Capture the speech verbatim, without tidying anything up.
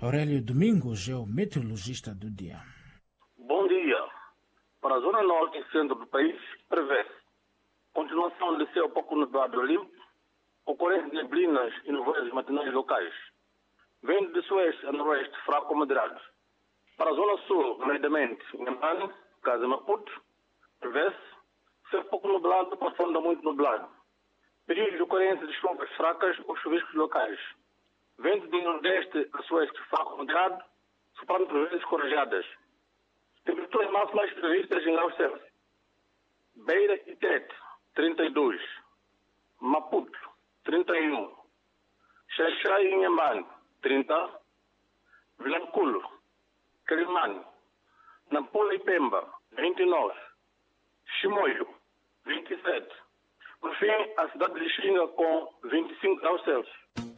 Aurélio Domingos é o meteorologista do dia. Bom dia. Para a zona norte e centro do país, prevê-se continuação de céu pouco nublado limpo, ocorrência de neblinas e nevoeiros matinais locais. Vento de sueste a noroeste fraco ou moderado. Para a zona sul, nomeadamente Inhambane, Casa Maputo, prevê-se céu pouco nublado, passando a muito nublado. Períodos de ocorrência de chuvas fracas ou chuviscos locais. Vento de nordeste a sueste fraco ou moderado, soprando por vezes corajadas. Temperaturas máximas previstas em graus Celsius. Beira e Tete, trinta e dois. Maputo, trinta e um. Xaxai e Inhambane, trinta. Vilanculo, Quelimane, Nampula e Pemba, vinte e nove. Chimoio, vinte e sete. Por fim, a cidade de Xinga com vinte e cinco graus Celsius.